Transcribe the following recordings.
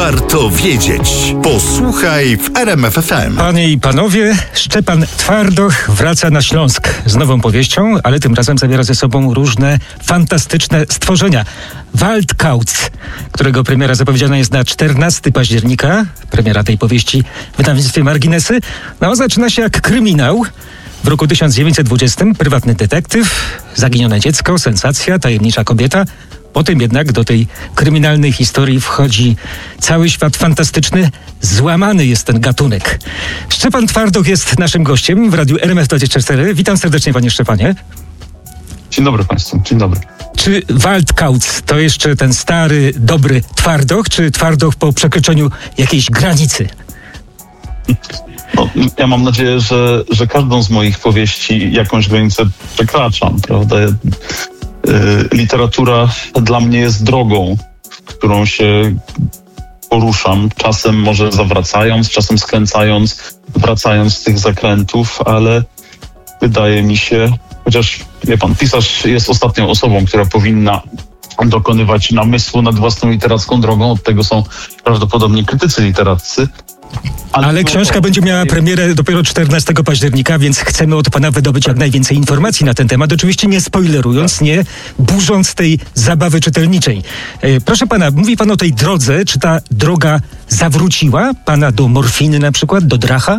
warto wiedzieć. Posłuchaj w RMF FM. Panie i panowie, Szczepan Twardoch wraca na Śląsk z nową powieścią, ale tym razem zabiera ze sobą różne fantastyczne stworzenia. Waldkauz, którego premiera zapowiedziana jest na 14 października. Premiera tej powieści w wydawnictwie Marginesy. No, zaczyna się jak kryminał. W roku 1920 prywatny detektyw, zaginione dziecko, sensacja, tajemnicza kobieta. Potem jednak do tej kryminalnej historii wchodzi cały świat fantastyczny. Złamany jest ten gatunek. Szczepan Twardoch jest naszym gościem w radiu RMF24. Witam serdecznie, panie Szczepanie. Dzień dobry państwu, dzień dobry. Czy Waldkauz to jeszcze ten stary, dobry Twardoch, czy Twardoch po przekroczeniu jakiejś granicy? No, ja mam nadzieję, że każdą z moich powieści jakąś granicę przekraczam, prawda? Literatura dla mnie jest drogą, którą się poruszam, czasem może zawracając, czasem skręcając, wracając z tych zakrętów, ale wydaje mi się, chociaż wie pan, pisarz jest ostatnią osobą, która powinna dokonywać namysłu nad własną literacką drogą, od tego są prawdopodobnie krytycy literaccy. Ale książka będzie miała premierę dopiero 14 października, więc chcemy od pana wydobyć jak najwięcej informacji na ten temat, oczywiście nie spoilerując, nie burząc tej zabawy czytelniczej. Proszę pana, mówi pan o tej drodze, czy ta droga zawróciła pana do morfiny na przykład, do dracha?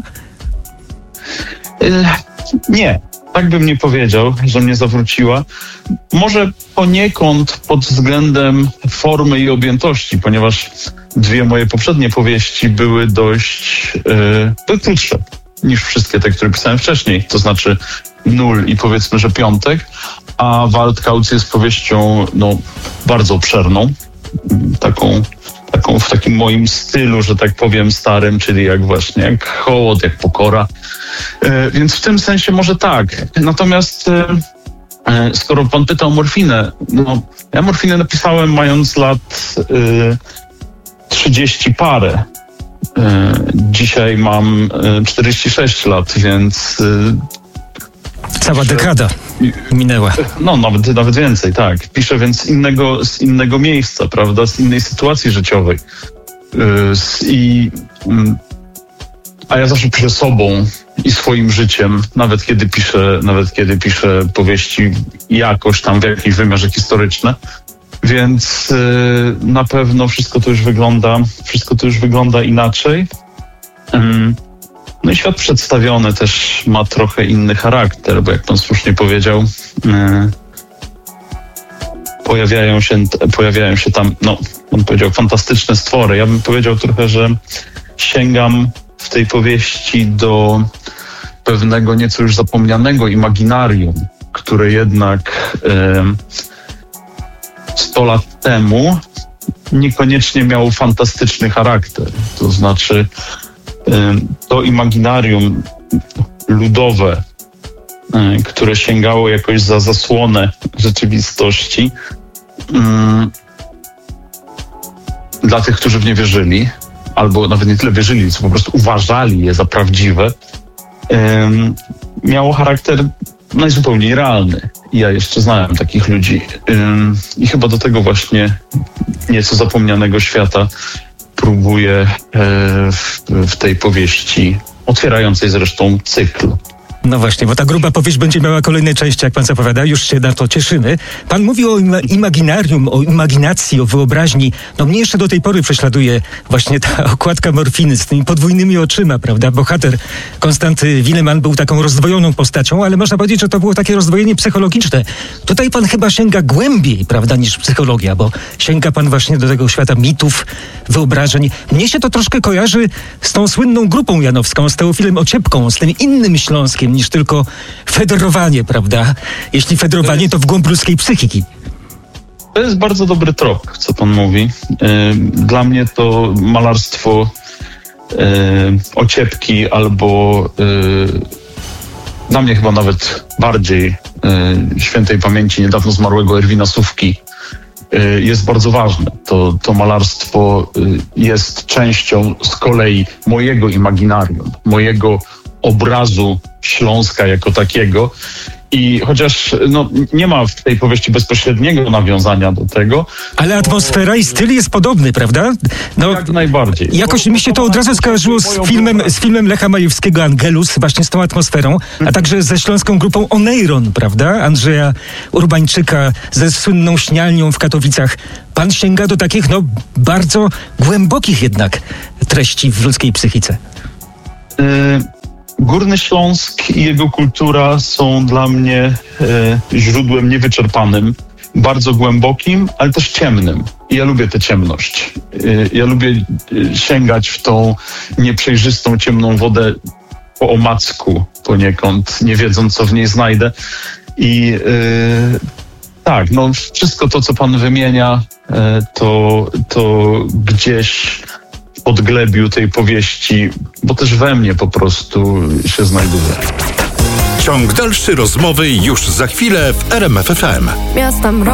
Nie, tak bym nie powiedział, że mnie zawróciła. Może poniekąd pod względem formy i objętości, ponieważ dwie moje poprzednie powieści były dość krótsze niż wszystkie te, które pisałem wcześniej. To znaczy Nul i powiedzmy, że Piątek, a Waldkauz jest powieścią bardzo obszerną, taką w takim moim stylu, że tak powiem, starym, czyli jak Hołot, jak Pokora. Więc w tym sensie może tak. Natomiast skoro pan pyta o morfinę, ja morfinę napisałem mając lat 30 parę. Dzisiaj mam 46 lat, więc... Cała dekada minęła. No, nawet więcej, tak. Piszę więc z innego miejsca, prawda? Z innej sytuacji życiowej. A ja zawsze piszę sobą i swoim życiem, nawet kiedy piszę powieści jakoś tam w jakimś wymiarze historyczne. Więc na pewno wszystko to już wygląda inaczej. No i świat przedstawiony też ma trochę inny charakter, bo jak pan słusznie powiedział, pojawiają się tam, on powiedział, fantastyczne stwory. Ja bym powiedział trochę, że sięgam w tej powieści do pewnego nieco już zapomnianego imaginarium, które jednak 100 lat temu niekoniecznie miało fantastyczny charakter. To znaczy to imaginarium ludowe, które sięgało jakoś za zasłonę rzeczywistości, dla tych, którzy w nie wierzyli, albo nawet nie tyle wierzyli, co po prostu uważali je za prawdziwe, miało charakter najzupełniej realny. Ja jeszcze znałem takich ludzi i chyba do tego właśnie nieco zapomnianego świata próbuję w tej powieści, otwierającej zresztą cykl. No właśnie, bo ta gruba powieść będzie miała kolejne części, jak pan zapowiada, już się na to cieszymy. Pan mówi o imaginarium, o imaginacji, o wyobraźni. Mnie jeszcze do tej pory prześladuje właśnie ta okładka morfiny z tymi podwójnymi oczyma, prawda? Bohater Konstanty Wileman był taką rozdwojoną postacią, ale można powiedzieć, że to było takie rozdwojenie psychologiczne. Tutaj pan chyba sięga głębiej, prawda, niż psychologia, bo sięga pan właśnie do tego świata mitów, wyobrażeń. Mnie się to troszkę kojarzy z tą słynną grupą janowską, z Teofilem Ociepką, z tym innym Śląskiem, niż tylko federowanie, prawda? Jeśli federowanie, to w głąb ludzkiej psychiki. To jest bardzo dobry trop, co pan mówi. Dla mnie to malarstwo Ociepki albo dla mnie chyba nawet bardziej świętej pamięci niedawno zmarłego Erwina Sówki jest bardzo ważne. To malarstwo jest częścią z kolei mojego imaginarium, mojego obrazu Śląska jako takiego. I chociaż nie ma w tej powieści bezpośredniego nawiązania do tego. Ale atmosfera i styl jest podobny, prawda? Jak najbardziej. Jakoś mi się to od razu skojarzyło z filmem Lecha Majewskiego Angelus, właśnie z tą atmosferą, a także ze śląską grupą Oneiron, prawda? Andrzeja Urbańczyka ze słynną śnialnią w Katowicach. Pan sięga do takich, bardzo głębokich jednak treści w ludzkiej psychice. Górny Śląsk i jego kultura są dla mnie źródłem niewyczerpanym, bardzo głębokim, ale też ciemnym. I ja lubię tę ciemność. Ja lubię sięgać w tą nieprzejrzystą, ciemną wodę po omacku poniekąd, nie wiedząc, co w niej znajdę. I tak, wszystko to, co pan wymienia, to gdzieś w podglebiu tej powieści, bo też we mnie po prostu się znajduje. Ciąg dalszy rozmowy już za chwilę w RMF FM. Miasta